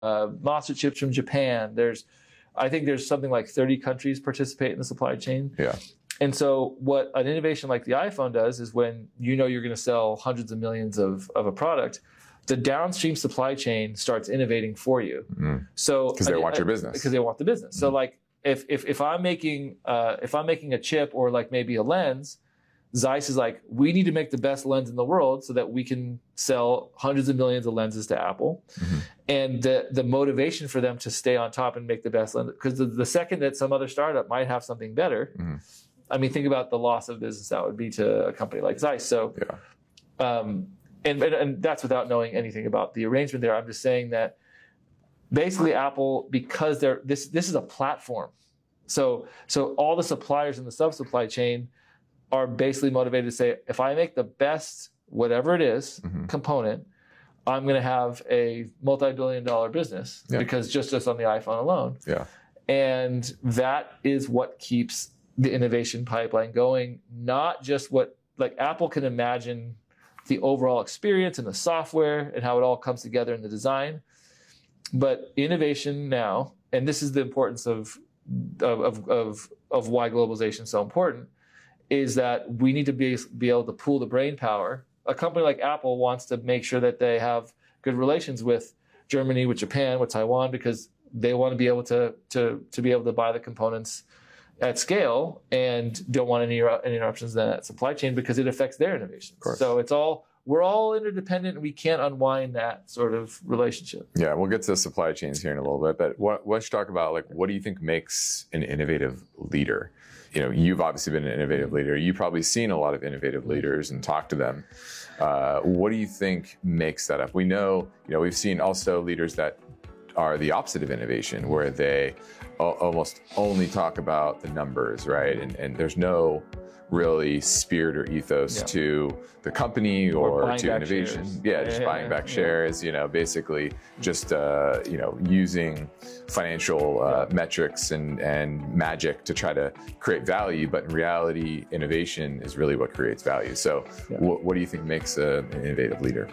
Monster chips from Japan. I think there's something like 30 countries participate in the supply chain. Yeah. And so what an innovation like the iPhone does is when you know you're going to sell hundreds of millions of a product, the downstream supply chain starts innovating for you. So because they want your business. Because they want the business. So like if I'm making a chip or like maybe a lens, Zeiss is like, we need to make the best lens in the world so that we can sell hundreds of millions of lenses to Apple. And the motivation for them to stay on top and make the best lens, because the second that some other startup might have something better, I mean, think about the loss of business that would be to a company like Zeiss. So, and that's without knowing anything about the arrangement there. I'm just saying that basically Apple, because this is a platform. So all the suppliers in the sub-supply chain are basically motivated to say, if I make the best, whatever it is, component, I'm going to have a multi-billion-dollar business because just on the iPhone alone. Yeah. And that is what keeps the innovation pipeline going, not just what, like Apple can imagine the overall experience and the software and how it all comes together in the design. But innovation now, and this is the importance of why globalization is so important, is that we need to be able to pool the brain power. A company like Apple wants to make sure that they have good relations with Germany, with Japan, with Taiwan, because they want to be able to be able to buy the components at scale and don't want any interruptions in that supply chain because it affects their innovation. So we're all interdependent and we can't unwind that sort of relationship. Yeah, we'll get to supply chains here in a little bit, but let's talk about like, what do you think makes an innovative leader? You know, you've obviously been an innovative leader. You've probably seen a lot of innovative leaders and talked to them. What do you think makes that up? We know, we've seen also leaders that are the opposite of innovation, where they almost only talk about the numbers, right? And there's no really spirit or ethos to the company or to innovation. Just buying back shares, basically just, using financial metrics and magic to try to create value. But in reality, innovation is really what creates value. So what do you think makes an innovative leader?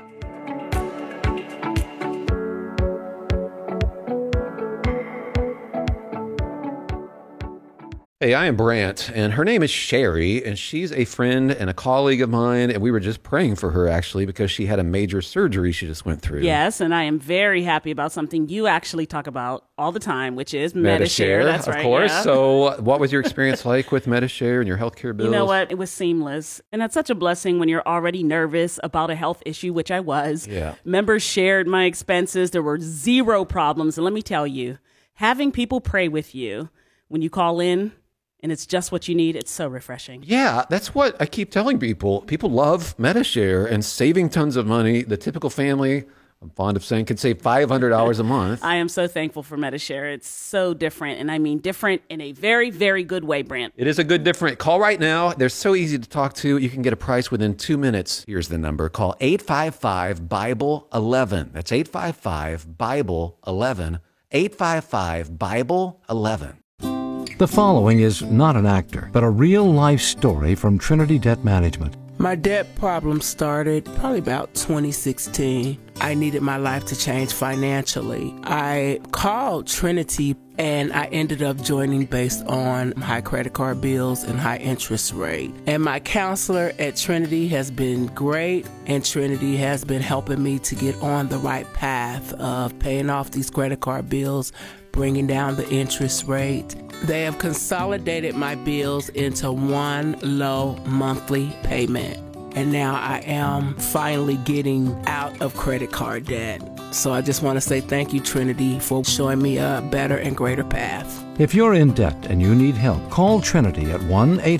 Hey, I am Brant, and her name is Sherry, and she's a friend and a colleague of mine, and we were just praying for her, actually, because she had a major surgery she just went through. Yes, and I am very happy about something you actually talk about all the time, which is Medi-Share. That's right, of course. Yeah. So what was your experience like with Medi-Share and your healthcare bills? You know what? It was seamless, and that's such a blessing when you're already nervous about a health issue, which I was. Yeah. Members shared my expenses. There were zero problems, and let me tell you, having people pray with you when you call in, and it's just what you need, it's so refreshing. Yeah, that's what I keep telling people. People love Medi-Share and saving tons of money. The typical family, I'm fond of saying, can save $500 a month. I am so thankful for Medi-Share. It's so different, and I mean different in a very, very good way, Brant. It is a good different. Call right now. They're so easy to talk to. You can get a price within 2 minutes. Here's the number. Call 855-BIBLE-11. That's 855-BIBLE-11. 855-BIBLE-11. The following is not an actor, but a real-life story from Trinity Debt Management. My debt problem started probably about 2016. I needed my life to change financially. I called Trinity and I ended up joining based on high credit card bills and high interest rate. And my counselor at Trinity has been great, and Trinity has been helping me to get on the right path of paying off these credit card bills, bringing down the interest rate. They have consolidated my bills into one low monthly payment. And now I am finally getting out of credit card debt. So I just want to say thank you, Trinity, for showing me a better and greater path. If you're in debt and you need help, call Trinity at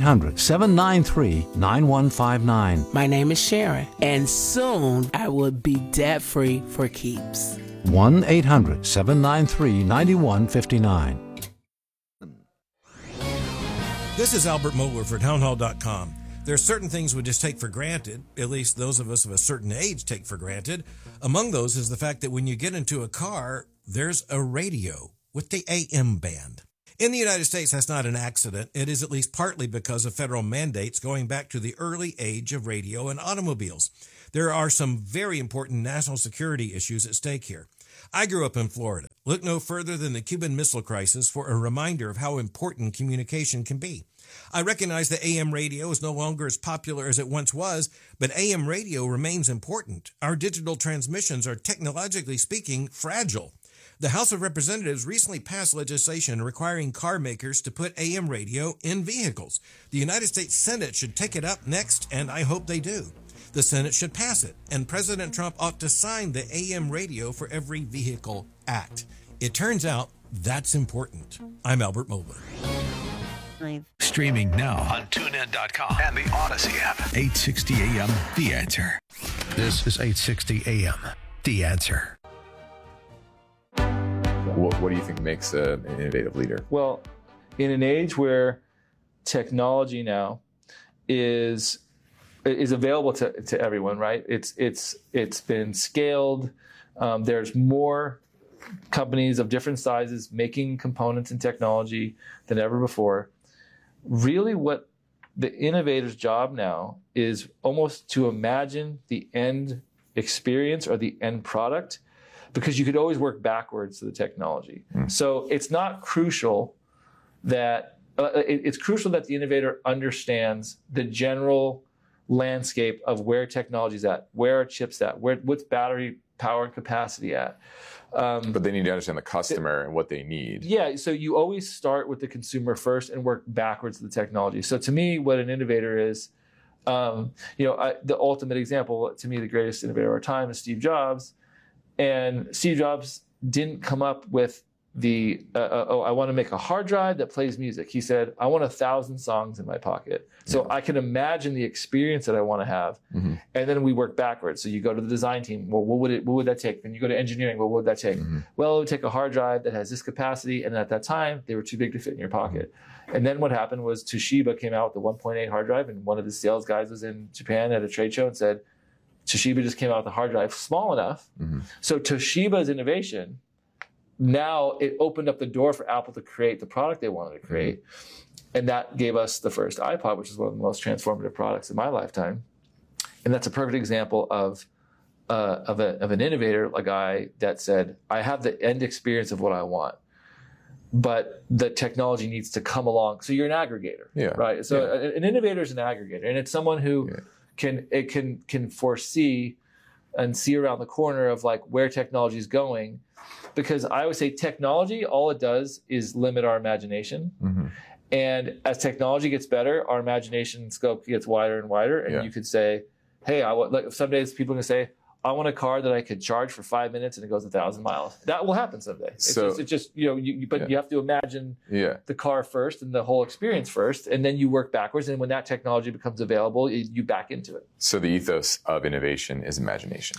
1-800-793-9159. My name is Sharon, and soon I will be debt-free for keeps. 1-800-793-9159. This is Albert Mohler for townhall.com. There are certain things we just take for granted, at least those of us of a certain age take for granted. Among those is the fact that when you get into a car, there's a radio with the AM band. In the United States, that's not an accident. It is at least partly because of federal mandates going back to the early age of radio and automobiles. There are some very important national security issues at stake here. I grew up in Florida. Look no further than the Cuban Missile Crisis for a reminder of how important communication can be. I recognize that AM radio is no longer as popular as it once was, but AM radio remains important. Our digital transmissions are, technologically speaking, fragile. The House of Representatives recently passed legislation requiring car makers to put AM radio in vehicles. The United States Senate should take it up next, and I hope they do. The Senate should pass it, and President Trump ought to sign the AM Radio for Every Vehicle Act. It turns out that's important. I'm Albert Mohler. Streaming now on TuneIn.com and the Odyssey app. 860 AM, The Answer. This is 860 AM, The Answer. What do you think makes an innovative leader? Well, in an age where technology now is available to everyone, right? It's been scaled. There's more companies of different sizes making components and technology than ever before. Really, what the innovator's job now is almost to imagine the end experience or the end product, because you could always work backwards to the technology. So it's not crucial that it's crucial that the innovator understands the general landscape of where technology is at, where are chips at, what's battery power and capacity at. But they need to understand the customer and what they need. Yeah, so you always start with the consumer first and work backwards to the technology. So to me, what an innovator is, the ultimate example, to me, the greatest innovator of our time is Steve Jobs. And Steve Jobs didn't come up with I want to make a hard drive that plays music. He said, I want 1,000 songs in my pocket. So I can imagine the experience that I want to have. Mm-hmm. And then we work backwards. So you go to the design team. Well, what would that take? Then you go to engineering. Well, what would that take? Mm-hmm. Well, it would take a hard drive that has this capacity. And at that time, they were too big to fit in your pocket. Mm-hmm. And then what happened was Toshiba came out with the 1.8 hard drive. And one of the sales guys was in Japan at a trade show and said, Toshiba just came out with a hard drive small enough. Mm-hmm. So Toshiba's innovation, now it opened up the door for Apple to create the product they wanted to create. Mm-hmm. And that gave us the first iPod, which is one of the most transformative products in my lifetime. And that's a perfect example of an innovator, a guy that said, I have the end experience of what I want, but the technology needs to come along. So you're an aggregator, right? So an innovator is an aggregator, and it's someone who can foresee and see around the corner of like where technology is going. Because I would say technology, all it does is limit our imagination. Mm-hmm. And as technology gets better, our imagination scope gets wider and wider. And you could say, hey, some days people are going to say, I want a car that I could charge for 5 minutes and it goes 1,000 miles. That will happen someday. But you have to imagine the car first and the whole experience first, and then you work backwards. And when that technology becomes available, you back into it. So the ethos of innovation is imagination.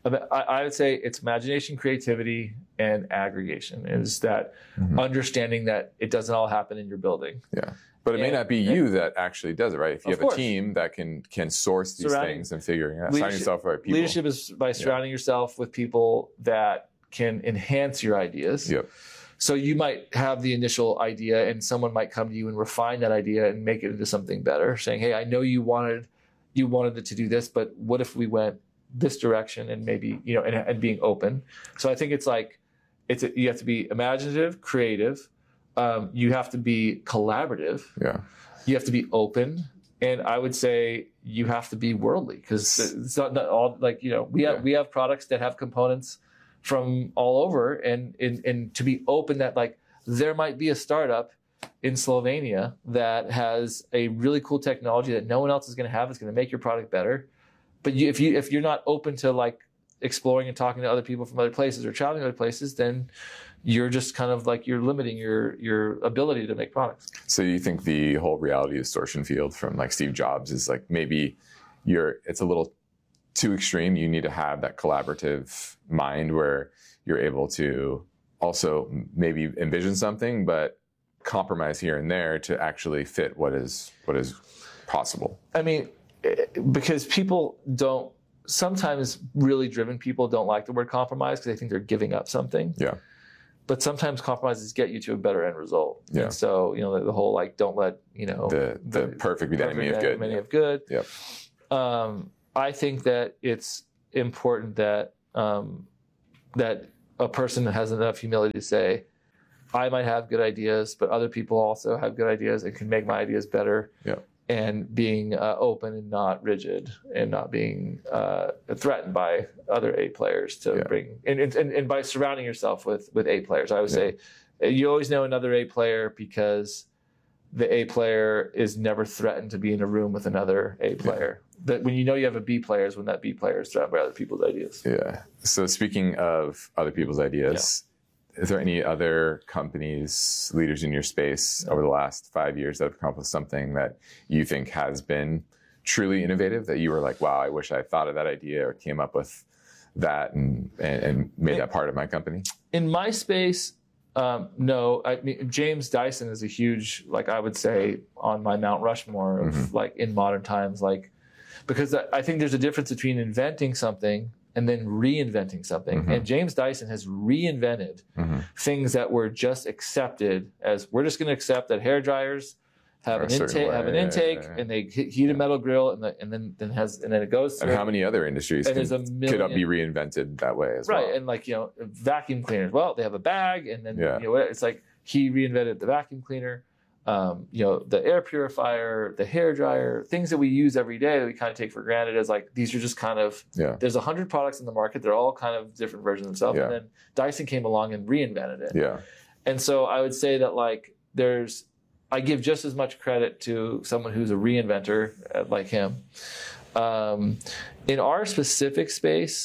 I would say it's imagination, creativity, and aggregation. Is that understanding that it doesn't all happen in your building. Yeah. But it may not be you that actually does it, right? If you have a team that can source these things and figuring it out, surrounding yourself with right people. Leadership is by surrounding yourself with people that can enhance your ideas. Yep. So you might have the initial idea and someone might come to you and refine that idea and make it into something better, saying, hey, I know you wanted it to do this, but what if we went this direction, and maybe, and being open. So I think it's like, you have to be imaginative, creative. You have to be collaborative. Yeah. You have to be open. And I would say you have to be worldly, because it's not all we have products that have components from all over, and to be open that like there might be a startup in Slovenia that has a really cool technology that no one else is going to have. It's going to make your product better. But if you're not open to like exploring and talking to other people from other places or traveling to other places, then you're just kind of like you're limiting your ability to make products. So you think the whole reality distortion field from like Steve Jobs is like maybe it's a little too extreme. You need to have that collaborative mind where you're able to also maybe envision something, but compromise here and there to actually fit what is possible. I mean, because sometimes really driven people don't like the word compromise because they think they're giving up something. Yeah. But sometimes compromises get you to a better end result. Yeah. And so, the whole like, don't let, the perfect be the enemy of good. Enemy of good. Yep. I think that it's important that a person that has enough humility to say, I might have good ideas, but other people also have good ideas and can make my ideas better. Yeah. And being open and not rigid, and not being threatened by other A players to bring, and by surrounding yourself with A players. I would say you always know another A player because the A player is never threatened to be in a room with another A player. That when you know you have a B player is when that B player is threatened by other people's ideas. Yeah. So speaking of other people's ideas, is there any other companies, leaders in your space over the last 5 years that have accomplished something that you think has been truly innovative, that you were like, wow, I wish I thought of that idea or came up with that and made that part of my company? In my space, no. I mean, James Dyson is a huge, like I would say, on my Mount Rushmore of like in modern times, like, because I think there's a difference between inventing something and then reinventing something. And James Dyson has reinvented things that were just accepted as, we're just going to accept that hair dryers have an intake, and they heat a metal grill, and then it goes. And how many other industries could be reinvented that way as well? Right, and like, vacuum cleaners. Well, they have a bag, and then it's like he reinvented the vacuum cleaner. The air purifier, the hair dryer, things that we use every day that we kind of take for granted as like, these are just kind of, there's 100 products in the market. They're all kind of different versions of themselves. And then Dyson came along and reinvented it. Yeah. And so I would say that like, I give just as much credit to someone who's a reinventor like him. In our specific space,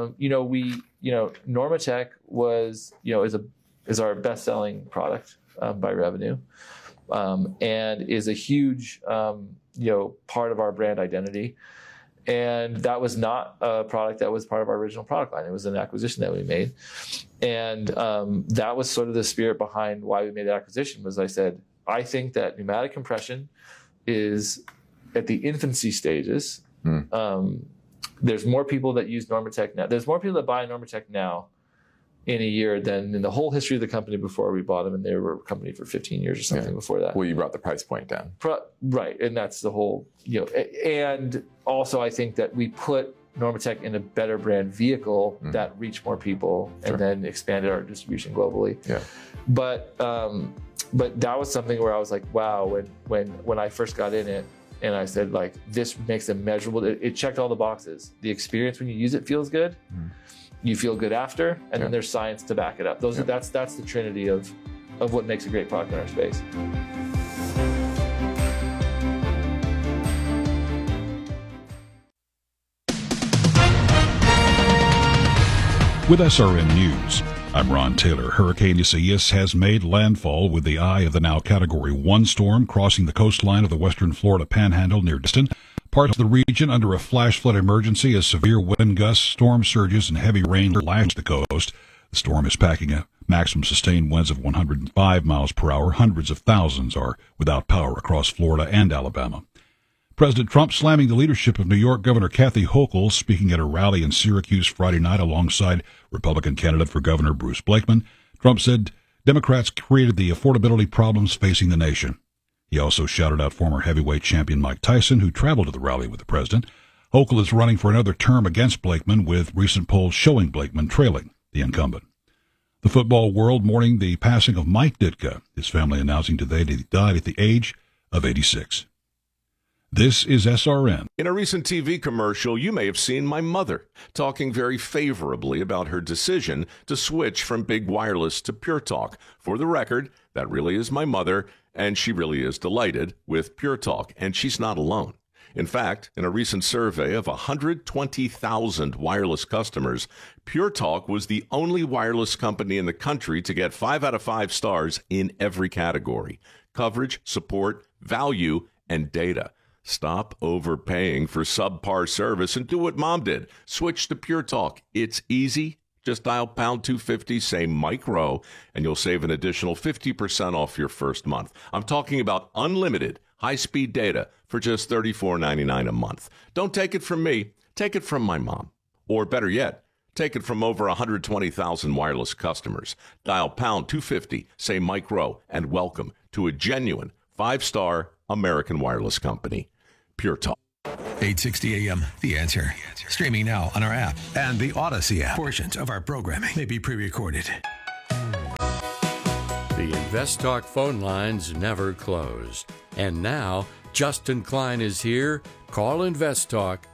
Normatec is our best-selling product by revenue. And is a huge, part of our brand identity. And that was not a product that was part of our original product line. It was an acquisition that we made. And that was sort of the spirit behind why we made the acquisition, was I said, I think that pneumatic compression is at the infancy stages. There's more people that use Normatec now. There's more people that buy Normatec now in a year than in the whole history of the company before we bought them, and they were a company for 15 years or something before that. Well, you brought the price point down. Right, and that's the whole, and also I think that we put Normatec in a better brand vehicle that reached more people and then expanded our distribution globally. Yeah. But that was something where I was like, wow, when I first got in it, and I said, like, this makes a measurable, it checked all the boxes. The experience when you use it feels good. You feel good after, and then there's science to back it up. That's the trinity of what makes a great product in our space. With SRN News, I'm Ron Taylor. Hurricane Isaias has made landfall with the eye of the now Category 1 storm crossing the coastline of the western Florida Panhandle near Destin. Parts of the region under a flash flood emergency as severe wind gusts, storm surges, and heavy rain lash the coast. The storm is packing a maximum sustained winds of 105 miles per hour. Hundreds of thousands are without power across Florida and Alabama. President Trump slamming the leadership of New York Governor Kathy Hochul, speaking at a rally in Syracuse Friday night alongside Republican candidate for governor Bruce Blakeman. Trump said Democrats created the affordability problems facing the nation. He also shouted out former heavyweight champion Mike Tyson, who traveled to the rally with the president. Hochul is running for another term against Blakeman, with recent polls showing Blakeman trailing the incumbent. The football world mourning the passing of Mike Ditka, his family announcing today that he died at the age of 86. This is SRN. In a recent TV commercial, you may have seen my mother talking very favorably about her decision to switch from Big Wireless to Pure Talk. For the record, that really is my mother, and she really is delighted with Pure Talk, and she's not alone. In fact, in a recent survey of 120,000 wireless customers, Pure Talk was the only wireless company in the country to get 5 out of 5 stars in every category: coverage, support, value, and data. Stop overpaying for subpar service and do what Mom did. Switch to Pure Talk. It's easy. Just dial pound 250, say Mike Rowe, and you'll save an additional 50% off your first month. I'm talking about unlimited high-speed data for just $34.99 a month. Don't take it from me. Take it from my mom. Or better yet, take it from over 120,000 wireless customers. Dial pound 250, say Mike Rowe, and welcome to a genuine 5-star American wireless company. Pure Talk. 860 AM, The Answer. Streaming now on our app and the Odyssey app. Portions of our programming may be pre-recorded. The Invest Talk phone lines never close. And now, Justin Klein is here. Call Invest Talk,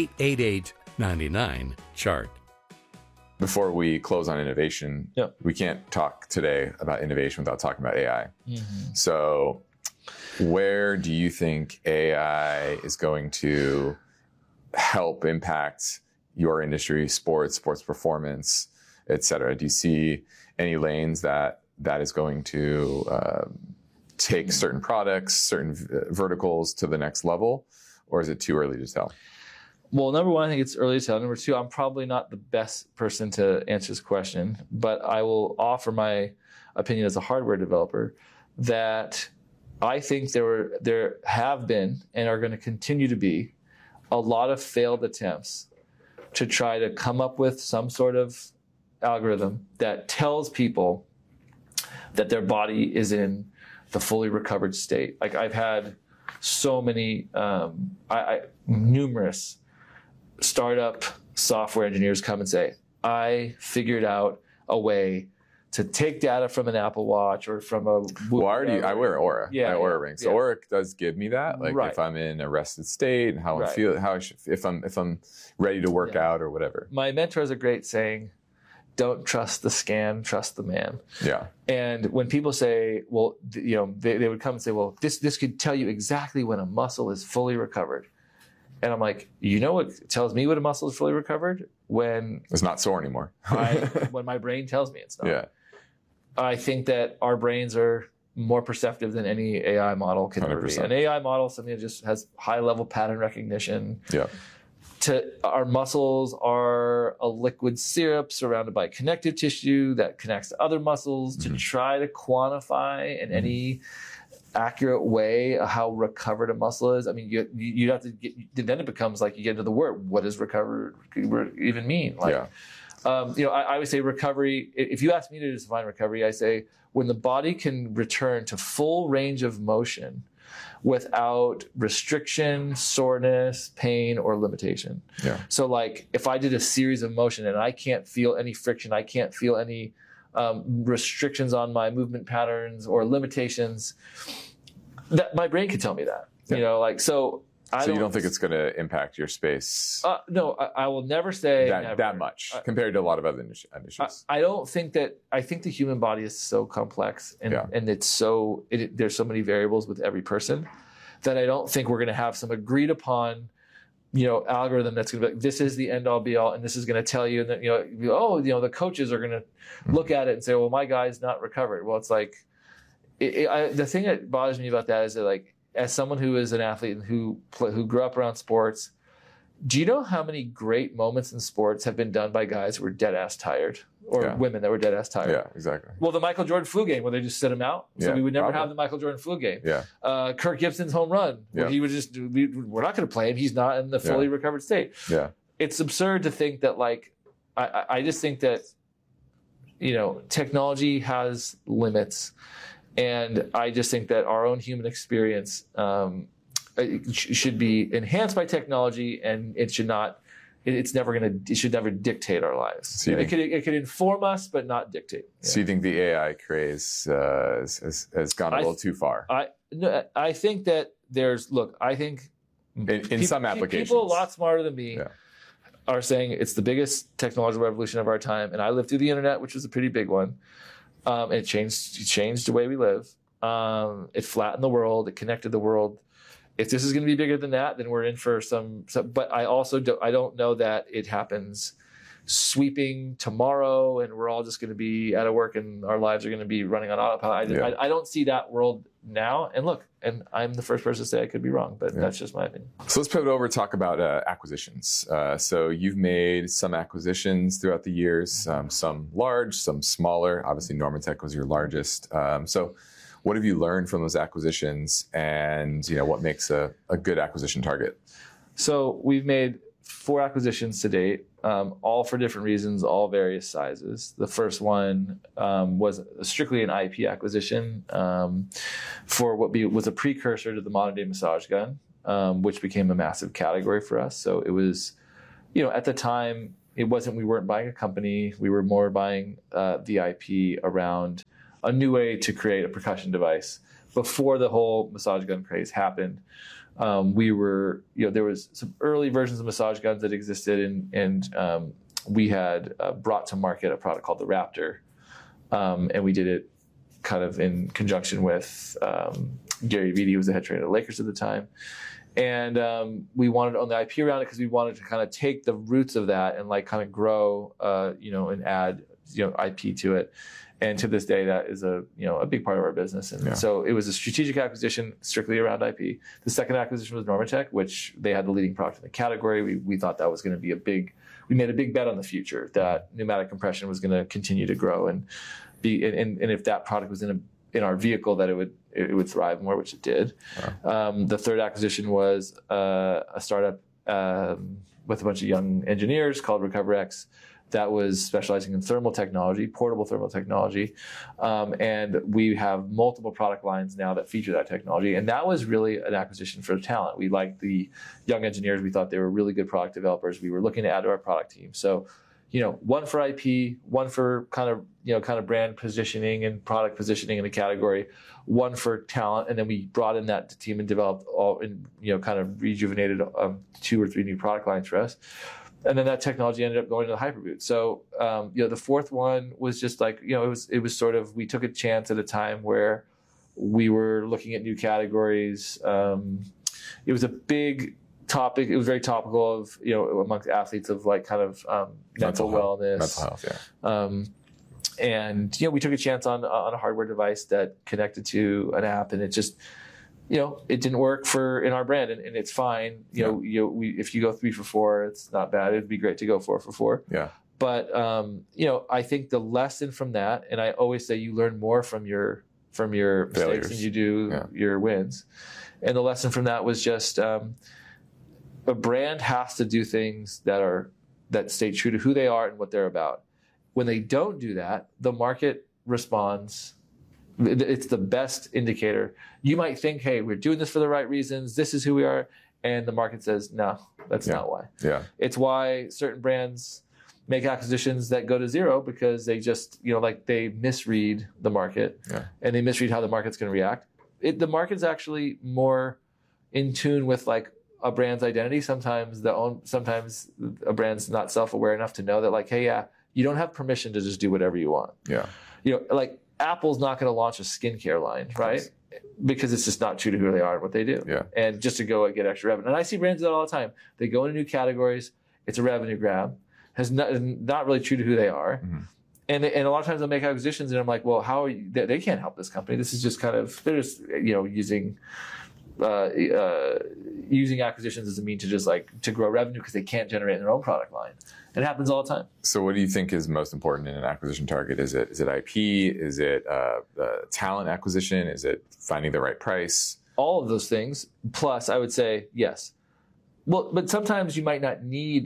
888-99-CHART. Before we close on innovation, we can't talk today about innovation without talking about AI. Mm-hmm. So where do you think AI is going to help impact your industry, sports performance, et cetera? Do you see any lanes that is going to take certain products, certain verticals to the next level, or is it too early to tell? Well, number one, I think it's early to tell. Number two, I'm probably not the best person to answer this question, but I will offer my opinion as a hardware developer that I think there have been and are going to continue to be a lot of failed attempts to try to come up with some sort of algorithm that tells people that their body is in the fully recovered state. Like I've had so many, numerous startup software engineers come and say, I figured out a way to take data from an Apple Watch or from a... Well, I wear Aura. Yeah, I Aura Ring. So yeah. Aura does give me that. Like if I'm in a rested state, how I feel, if I'm ready to work out or whatever. My mentor has a great saying, don't trust the scan, trust the man. Yeah. And when people say, well, they would come and say, well, this could tell you exactly when a muscle is fully recovered. And I'm like, you know what tells me when a muscle is fully recovered? When it's not sore anymore. When my brain tells me it's not. Yeah. I think that our brains are more perceptive than any AI model can ever be. An AI model is something that just has high level pattern recognition. Yeah. Our muscles are a liquid syrup surrounded by connective tissue that connects to other muscles to try to quantify in any accurate way how recovered a muscle is. I mean, you have to then it becomes like you get into the word. What does recovered even mean? Like, I would say recovery. If you ask me to define recovery, I say when the body can return to full range of motion without restriction, soreness, pain, or limitation. Yeah. So like if I did a series of motion and I can't feel any friction, I can't feel any restrictions on my movement patterns or limitations, that my brain could tell me that. Yeah. So you don't think it's going to impact your space? No, I will never say that much compared to a lot of other industries. I don't think that. I think the human body is so complex and it's there's so many variables with every person that I don't think we're going to have some agreed upon, algorithm that's going to be like, this is the end all be all, and this is going to tell you, and then the coaches are going to look at it and say, well, my guy's not recovered. Well, it's like, the thing that bothers me about that is that, like, as someone who is an athlete and who grew up around sports, do you know how many great moments in sports have been done by guys who were dead ass tired, or women that were dead ass tired? Yeah, exactly. Well, the Michael Jordan flu game where they just sit him out, so we would never have the Michael Jordan flu game. Yeah. Kirk Gibson's home run, where he would just, we're not going to play him. He's not in the fully recovered state. Yeah. It's absurd to think that, like, I just think that, technology has limits. And I just think that our own human experience should be enhanced by technology, and it should not. It should never dictate our lives. So it could inform us, but not dictate. So you think the AI craze has gone a little too far? I think that I think in some applications, people a lot smarter than me are saying it's the biggest technological revolution of our time. And I lived through the internet, which was a pretty big one. It changed the way we live. It flattened the world. It connected the world. If this is going to be bigger than that, then we're in for some. But I also don't know that it happens sweeping tomorrow, and we're all just going to be out of work, and our lives are going to be running on autopilot. I don't see that world now. And look, and I'm the first person to say I could be wrong, but that's just my opinion. So let's pivot over and talk about acquisitions. So you've made some acquisitions throughout the years, some large, some smaller. Obviously, Normatec was your largest. So what have you learned from those acquisitions, and what makes a good acquisition target? So we've made 4 acquisitions to date, all for different reasons, all various sizes. The first one was strictly an IP acquisition for what was a precursor to the modern day massage gun. which became a massive category for us. So it was, at the time, we weren't buying a company. We were more buying the IP around a new way to create a percussion device. Before the whole massage gun craze happened, there was some early versions of massage guns that existed, and we had brought to market a product called the Raptor, and we did it kind of in conjunction with Gary Vitti, who was the head trainer of the Lakers at the time. And we wanted to own the IP around it because we wanted to kind of take the roots of that and like kind of grow, and add, IP to it. And to this day, that is a big part of our business. And so it was a strategic acquisition strictly around IP. The second acquisition was Normatec, which they had the leading product in the category. We thought that was going to be we made a big bet on the future that pneumatic compression was going to continue to grow and be, and if that product was in our vehicle, that it would thrive more, which it did. Wow. The third acquisition was a startup with a bunch of young engineers called RecoverX that was specializing in thermal technology, portable thermal technology. And we have multiple product lines now that feature that technology. And that was really an acquisition for talent. We liked the young engineers. We thought they were really good product developers. We were looking to add to our product team. So, one for IP, one for kind of brand positioning and product positioning in the category, one for talent. And then we brought in that team and developed kind of rejuvenated 2 or 3 new product lines for us. And then that technology ended up going to the Hyperboot. So, the fourth one was just like, it was sort of, we took a chance at a time where we were looking at new categories. It was a big topic. It was very topical of, amongst athletes of like kind of mental wellness. Mental health, yeah. And, we took a chance on a hardware device that connected to an app, and it just, it didn't work in our brand, and it's fine. If you go 3 for 4, it's not bad. It'd be great to go 4 for 4. Yeah. But I think the lesson from that, and I always say you learn more from your mistakes than you do your wins. And the lesson from that was just a brand has to do things that stay true to who they are and what they're about. When they don't do that, the market responds. It's the best indicator. You might think, hey, we're doing this for the right reasons. This is who we are. And the market says, no, that's not why. Yeah. It's why certain brands make acquisitions that go to zero, because they just, they misread the market and they misread how the market's going to react. The market's actually more in tune with like a brand's identity. Sometimes a brand's not self-aware enough to know that like, hey, you don't have permission to just do whatever you want. Yeah. Like Apple's not going to launch a skincare line, right? Because it's just not true to who they are and what they do. Yeah. And just to go and get extra revenue. And I see brands do that all the time. They go into new categories. It's a revenue grab. Has not really true to who they are. Mm-hmm. And a lot of times they'll make acquisitions, and I'm like, well, how are you? They can't help this company. This is just kind of, they're just, using acquisitions as a mean to just like to grow revenue because they can't generate their own product line. It happens all the time. So what do you think is most important in an acquisition target? Is it IP? Is it talent acquisition? Is it finding the right price? All of those things. Plus, I would say yes. Well, but sometimes you might not need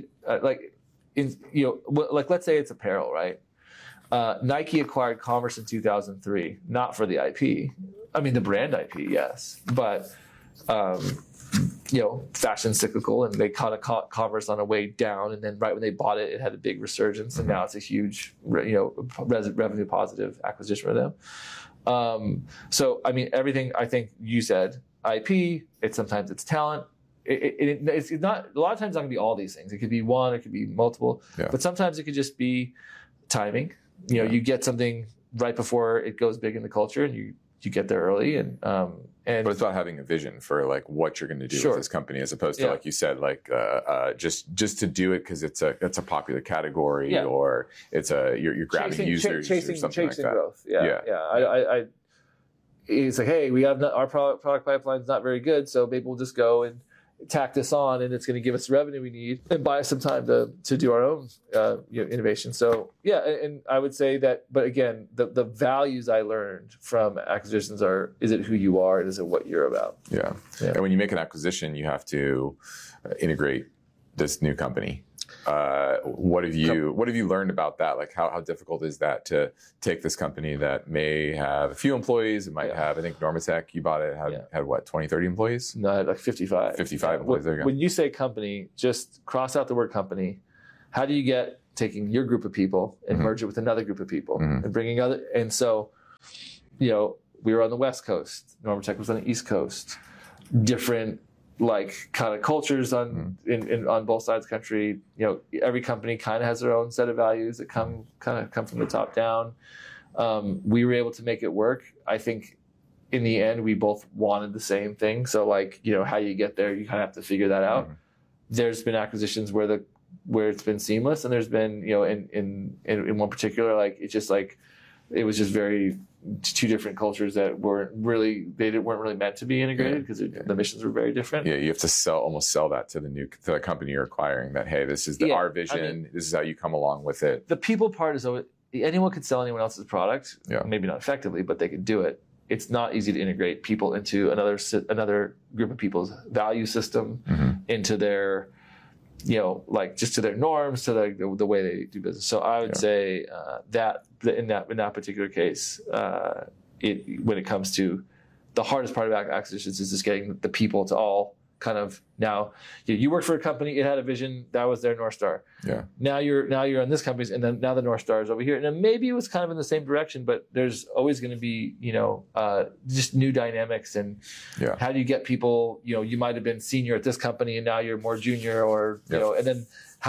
let's say it's apparel, right? Nike acquired Converse in 2003, not for the IP. I mean, the brand IP, yes, but fashion's cyclical, and they caught Converse on a way down, and then right when they bought it, it had a big resurgence, and now it's a huge, revenue positive acquisition for them. So, I mean, everything I think you said, IP. Sometimes it's talent. It's not. A lot of times, it's not going to be all these things. It could be one. It could be multiple. Yeah. But sometimes it could just be timing. You get something right before it goes big in the culture, and you get there early, but it's about having a vision for like what you're going to do with this company, as opposed to like you said, like just to do it because it's a popular category or it's you're grabbing users or something like that. Growth. Yeah. It's like, hey, we have our product pipeline's not very good, so maybe we'll just go and tack this on, and it's going to give us the revenue we need and buy us some time to do our own innovation. So and I would say that, but again, the values I learned from acquisitions are: is it who you are, and is it what you're about? Yeah. And when you make an acquisition, you have to integrate this new company. What have you learned about that? Like how difficult is that to take this company that may have a few employees? It might have, I think Normatec, you bought it, had what, 20, 30 employees? No, like 55. 55 employees, there you go. When you say company, just cross out the word company. How do you get taking your group of people and merge it with another group of people and bringing other, and so, we were on the West Coast, Normatec was on the East Coast, different like kind of cultures on both sides of the country. Every company kind of has their own set of values that come from the top down. We were able to make it work. I think in the end we both wanted the same thing. So how you get there, you kind of have to figure that out. There's been acquisitions where it's been seamless, and there's been in one particular, like it's just like it was just very two different cultures that weren't really meant to be integrated because the missions were very different. Yeah, you have to almost sell that to the company you're acquiring, that hey, this is our vision. This is how you come along with it. The people part is always, anyone could sell anyone else's product. Maybe not effectively, but they could do it. It's not easy to integrate people into another group of people's value system, into their just to their norms, to the way they do business. So I would say that in that particular case, when it comes to the hardest part about acquisitions is just getting the people to all kind of, now you worked for a company, it had a vision, that was their North Star. Yeah. Now you're on this company's, and then now the North Star is over here. And then maybe it was kind of in the same direction, but there's always going to be, just new dynamics. And how do you get people, you might have been senior at this company and now you're more junior, or, and then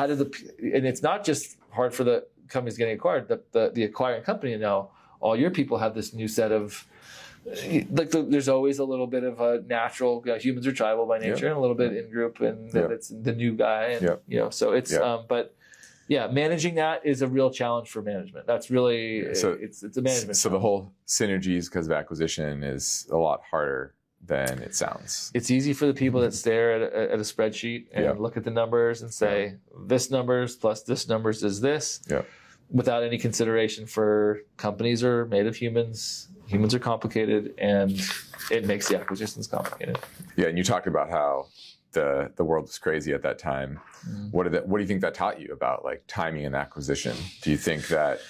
and it's not just hard for the companies getting acquired, the acquiring company, now all your people have this new set of, there's always a little bit of a natural, humans are tribal by nature, and a little bit in group, and it's the new guy, and so it's but managing that is a real challenge for management. That's really it's a management. So the whole synergies because of acquisition is a lot harder than it sounds. It's easy for the people that stare at a spreadsheet and look at the numbers and say this numbers plus this numbers is this, without any consideration for companies are made of humans. Humans are complicated, and it makes the acquisitions complicated. Yeah, and you talked about how the world was crazy at that time. What do you think that taught you about like timing an acquisition? Do you think that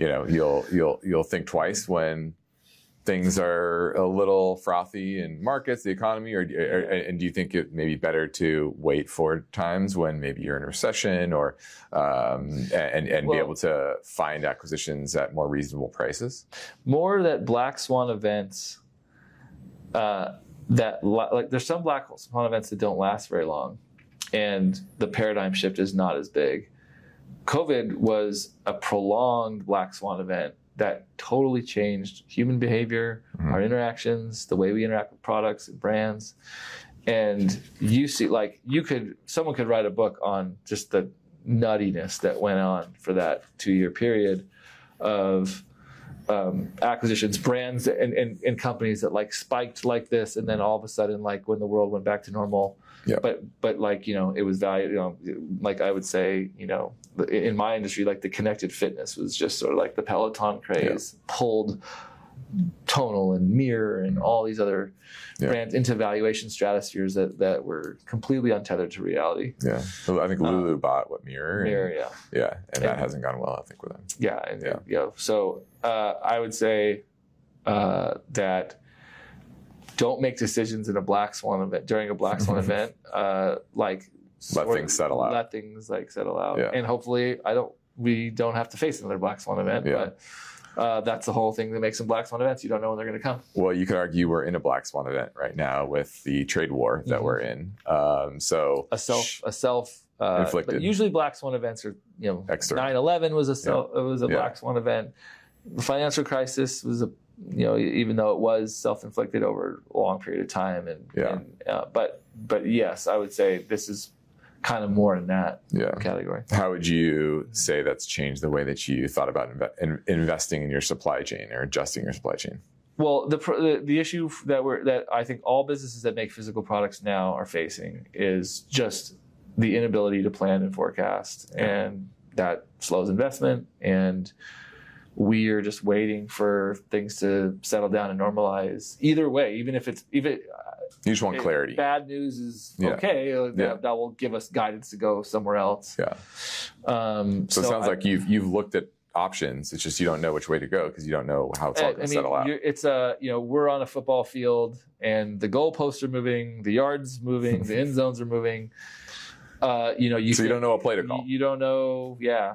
you'll think twice when things are a little frothy in markets, the economy, and do you think it may be better to wait for times when maybe you're in a recession, or be able to find acquisitions at more reasonable prices? More that black swan events there's some black swan events that don't last very long, and the paradigm shift is not as big. COVID was a prolonged black swan event that totally changed human behavior, our interactions, the way we interact with products and brands. And you see, someone could write a book on just the nuttiness that went on for that 2-year period of acquisitions, brands and companies that spiked like this, and then all of a sudden, when the world went back to normal, but it was valued. I would say, in my industry, the connected fitness was just sort of the Peloton craze pulled Tonal and Mirror and all these other brands into valuation stratospheres that were completely untethered to reality. Yeah, so I think Lulu bought Mirror. Mirror, and that hasn't gone well, I think, with them. So I would say that don't make decisions in a black swan event during a black swan event. Let things settle out. Let things settle out, and hopefully we don't have to face another black swan event. But that's the whole thing that makes them black swan events. You don't know when they're going to come. Well, you could argue we're in a black swan event right now with the trade war that we're in. So a self inflicted. But usually black swan events are external. 9/11 was a black swan event. The financial crisis was even though it was self-inflicted over a long period of time, but yes, I would say this is kind of more in that category. How would you say that's changed the way that you thought about investing in your supply chain or adjusting your supply chain? Well, the issue that I think all businesses that make physical products now are facing is just the inability to plan and forecast, and that slows investment. And we are just waiting for things to settle down and normalize. Either way, even if You just want clarity. Bad news is okay. That will give us guidance to go somewhere else. Yeah. So it sounds like you've looked at options. It's just you don't know which way to go because you don't know how it's all going to settle out. It's we're on a football field and the goalposts are moving, the yards moving, the end zones are moving. You don't know what play to call. You don't know. Yeah.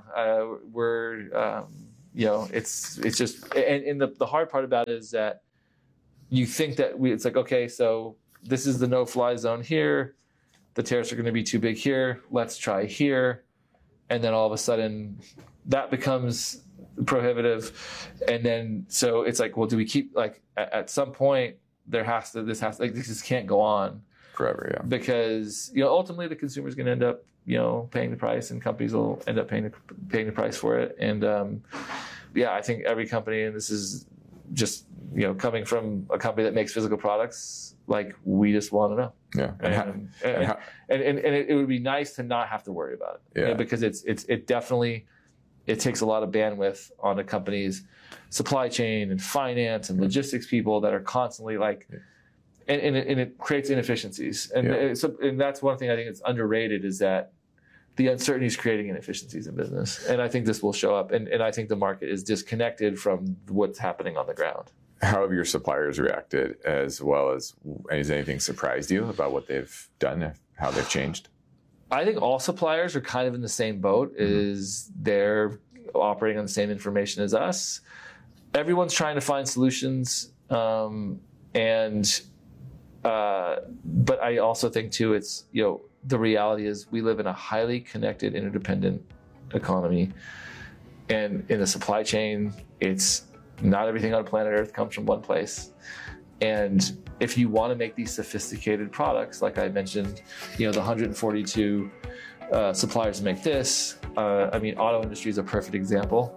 It's just, and the hard part about it is that you think that it's like, okay, so this is the no-fly zone here. The tariffs are going to be too big here. Let's try here. And then all of a sudden that becomes prohibitive. And then, so it's like, well, do we keep, like, at some point this just can't go on forever. Yeah. Because, ultimately the consumer is going to end up, paying the price, and companies will end up paying the price for it. And, I think every company, and this is just, coming from a company that makes physical products, like, we just want to know. Yeah. And it would be nice to not have to worry about it. Yeah. Because it definitely takes a lot of bandwidth on a company's supply chain and finance and logistics people that are constantly like, and it creates inefficiencies. And and that's one thing I think is underrated, is that the uncertainty is creating inefficiencies in business. And I think this will show up. And I think the market is disconnected from what's happening on the ground. How have your suppliers reacted, as well as, has anything surprised you about what they've done, how they've changed? I think all suppliers are kind of in the same boat, is they're operating on the same information as us. Everyone's trying to find solutions. But I also think too, it's, the reality is we live in a highly connected, interdependent economy. And in the supply chain, it's not everything on planet Earth comes from one place. And if you want to make these sophisticated products, like I mentioned, the 142 suppliers make this. Auto industry is a perfect example.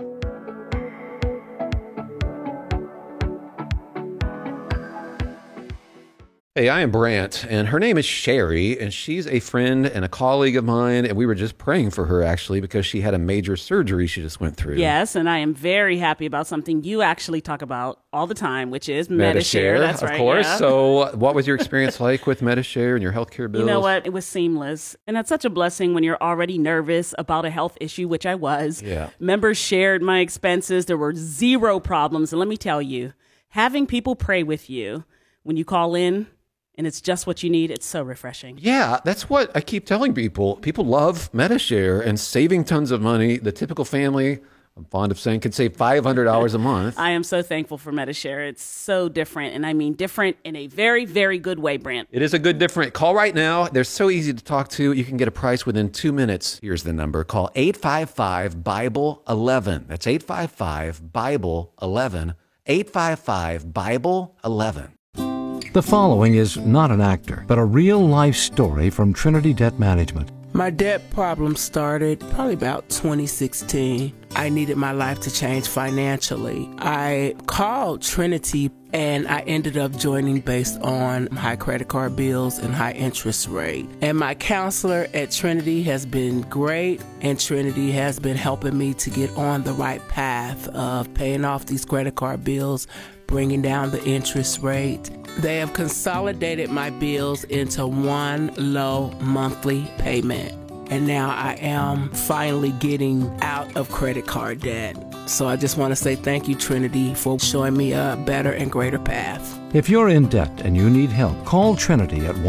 Hey, I am Brant, and her name is Sherry, and she's a friend and a colleague of mine, and we were just praying for her, actually, because she had a major surgery she just went through. Yes, and I am very happy about something you actually talk about all the time, which is Medi-Share. That's right, of course. Yeah. So what was your experience like with Medi-Share and your healthcare bills? You know what? It was seamless. And that's such a blessing when you're already nervous about a health issue, which I was. Yeah. Members shared my expenses. There were zero problems. And let me tell you, having people pray with you when you call in, and it's just what you need, it's so refreshing. Yeah, that's what I keep telling people. People love Medi-Share and saving tons of money. The typical family, I'm fond of saying, could save $500 a month. I am so thankful for Medi-Share. It's so different, and I mean different in a very, very good way, Brant. It is a good different. Call right now. They're so easy to talk to. You can get a price within 2 minutes. Here's the number. Call 855-BIBLE-11. That's 855-BIBLE-11. 855-BIBLE-11. The following is not an actor, but a real-life story from Trinity Debt Management. My debt problem started probably about 2016. I needed my life to change financially. I called Trinity and I ended up joining based on high credit card bills and high interest rate. And my counselor at Trinity has been great, and Trinity has been helping me to get on the right path of paying off these credit card bills, bringing down the interest rate. They have consolidated my bills into one low monthly payment. And now I am finally getting out of credit card debt. So I just want to say thank you, Trinity, for showing me a better and greater path. If you're in debt and you need help, call Trinity at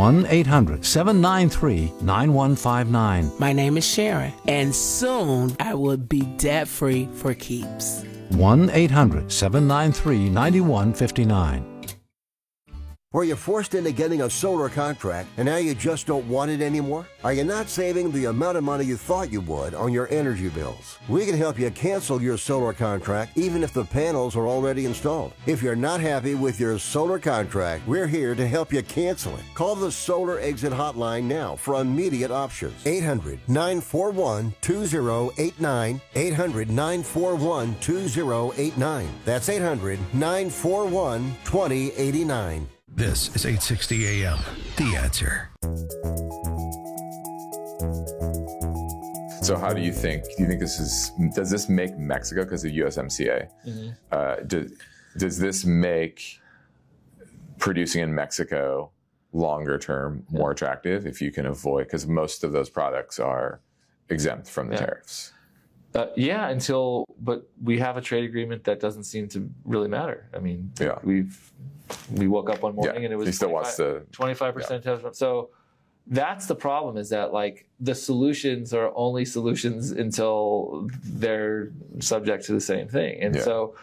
1-800-793-9159. My name is Sharon, and soon I will be debt-free for keeps. 1-800-793-9159. Were you forced into getting a solar contract and now you just don't want it anymore? Are you not saving the amount of money you thought you would on your energy bills? We can help you cancel your solar contract even if the panels are already installed. If you're not happy with your solar contract, we're here to help you cancel it. Call the Solar Exit Hotline now for immediate options. 800-941-2089. 800-941-2089. That's 800-941-2089. This is 860 AM, The Answer. So how do you think does this make Mexico, because of USMCA, does this make producing in Mexico longer term more attractive if you can avoid, because most of those products are exempt from the tariffs. But we have a trade agreement that doesn't seem to really matter. I mean, we woke up one morning and it was 25% tariff. So that's the problem, is that like the solutions are only solutions until they're subject to the same thing. And so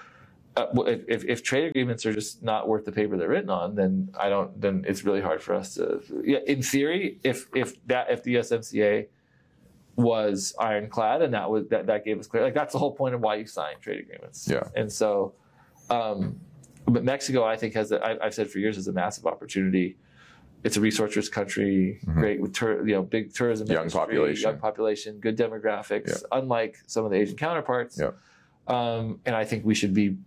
if trade agreements are just not worth the paper they're written on, then it's really hard for us to, in theory, if the USMCA was ironclad and that gave us clear, like that's the whole point of why you sign trade agreements. And so but Mexico, I think, I've said for years, is a massive opportunity. It's a resource-rich country, great with big tourism, young population, good demographics, unlike some of the Asian counterparts. And I think we should be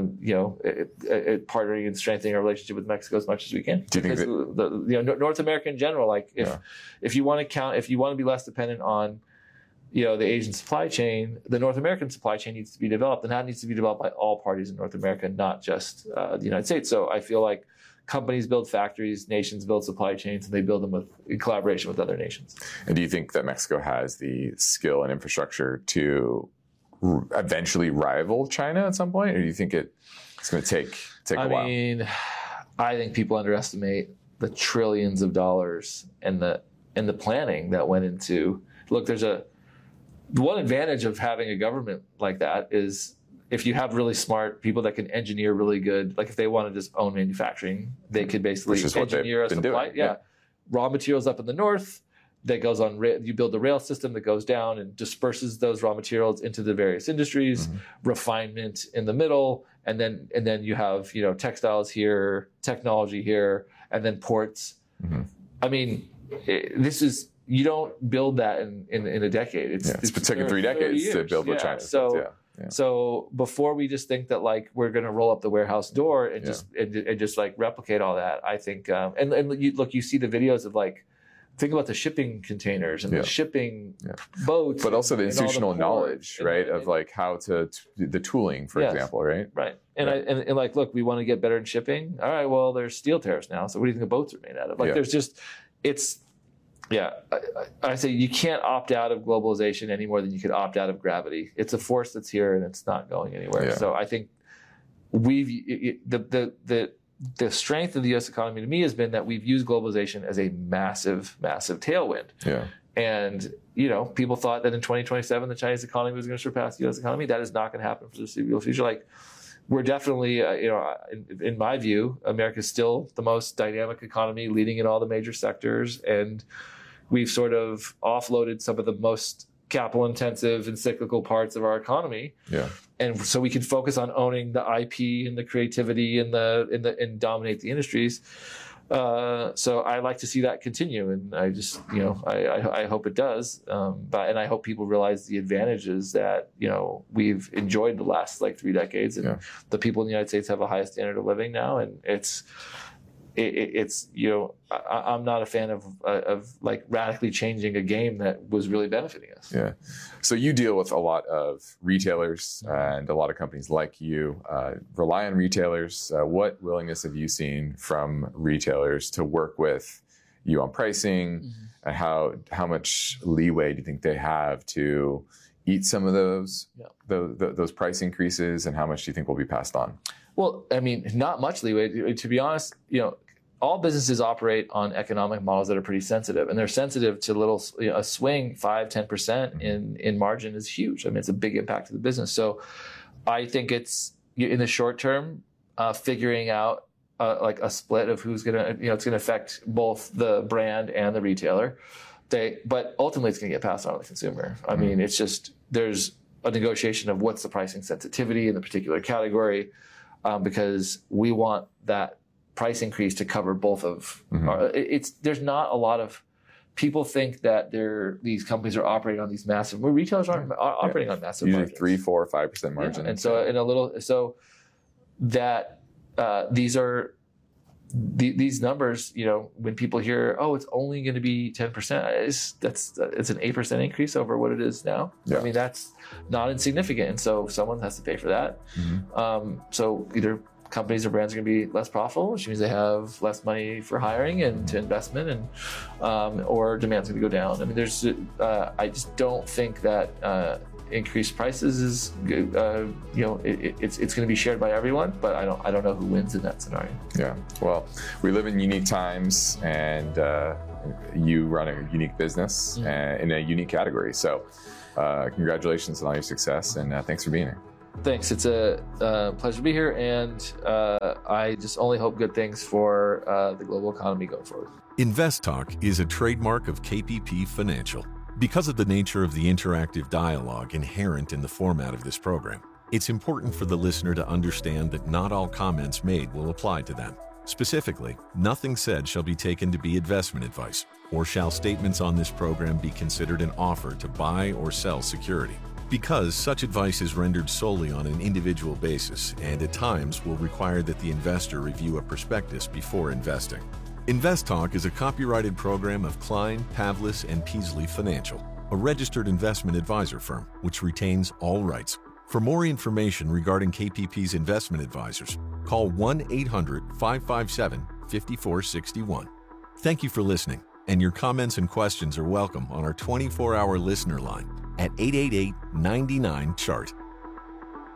partnering and strengthening our relationship with Mexico as much as we can. Do you think North America in general, like if you want to be less dependent on the Asian supply chain, the North American supply chain needs to be developed, and that needs to be developed by all parties in North America, not just the United States. So I feel like companies build factories, nations build supply chains, and they build them in collaboration with other nations. And do you think that Mexico has the skill and infrastructure to eventually rival China at some point, or do you think it's going to take a while? I mean, I think people underestimate the trillions of dollars and the planning that went into. Look, there's one advantage of having a government like that is if you have really smart people that can engineer really good, like if they want to just own manufacturing, they could basically engineer a supply. Raw materials up in the north that goes on. You build the rail system that goes down and disperses those raw materials into the various industries. Refinement in the middle, and then you have textiles here, technology here, and then ports. I mean, you don't build that in a decade. It's taken 3 decades to build what China. So before we just think that like we're going to roll up the warehouse door and just like replicate all that, I think you see the videos of like, think about the shipping containers and the shipping boats, but also the institutional knowledge, right? Of like how to the tooling, for example, right? Right. And like, look, we want to get better in shipping. All right, well, there's steel tariffs now. So what do you think the boats are made out of? Like, there's just, I say you can't opt out of globalization any more than you could opt out of gravity. It's a force that's here and it's not going anywhere. So I think the strength of the U.S. economy to me has been that we've used globalization as a massive, massive tailwind. And, people thought that in 2027, the Chinese economy was going to surpass the U.S. economy. That is not going to happen for the foreseeable future. Like, we're definitely, in my view, America is still the most dynamic economy, leading in all the major sectors. And we've sort of offloaded some of the most capital intensive and cyclical parts of our economy. And so we can focus on owning the IP and the creativity and dominate the industries. So I like to see that continue, and I just, I hope it does. And I hope people realize the advantages that, we've enjoyed the last 3 decades, and the people in the United States have a high standard of living now. And I'm not a fan of like radically changing a game that was really benefiting us. So you deal with a lot of retailers, and a lot of companies like you rely on retailers. What willingness have you seen from retailers to work with you on pricing, and how much leeway do you think they have to eat some of those price increases, and how much do you think will be passed on? Well, I mean, not much leeway. To be honest, all businesses operate on economic models that are pretty sensitive, and they're sensitive to a swing 5-10% in margin is huge. I mean, it's a big impact to the business. So I think it's in the short term, figuring out like a split of who's going to, it's going to affect both the brand and the retailer. But ultimately it's going to get passed on to the consumer. I mean, it's just, there's a negotiation of what's the pricing sensitivity in the particular category, because we want that price increase to cover both of there's not a lot of people think that these companies are operating on these massive, retailers aren't operating on massive usually margins. 3, 4, 5% margin. And so these numbers, when people hear, oh, it's only going to be 10%, it's an 8% increase over what it is now. I mean, that's not insignificant. And so someone has to pay for that. So either companies or brands are going to be less profitable, which means they have less money for hiring and to investment, and or demand's going to go down. I mean, I just don't think that increased prices is it's going to be shared by everyone, but I don't know who wins in that scenario. Yeah. Well, we live in unique times, and you run a unique business in a unique category. So, congratulations on all your success, and thanks for being here. Thanks. It's a pleasure to be here, and I just only hope good things for the global economy going forward. InvestTalk is a trademark of KPP Financial. Because of the nature of the interactive dialogue inherent in the format of this program, it's important for the listener to understand that not all comments made will apply to them. Specifically, nothing said shall be taken to be investment advice, or shall statements on this program be considered an offer to buy or sell security. Because such advice is rendered solely on an individual basis and at times will require that the investor review a prospectus before investing. InvestTalk is a copyrighted program of Klein, Pavlis, and Peasley Financial, a registered investment advisor firm which retains all rights. For more information regarding KPP's investment advisors, call 1-800-557-5461. Thank you for listening, and your comments and questions are welcome on our 24-hour listener line at 888-99-CHART.